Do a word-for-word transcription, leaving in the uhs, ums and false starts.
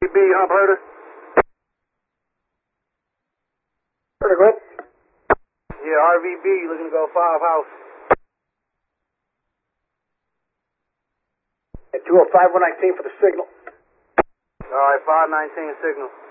B, Hump Herder. Herder, go ahead. Yeah, R V B, looking to go five house. At two oh five, one nineteen for the signal. Alright, five nineteen signal.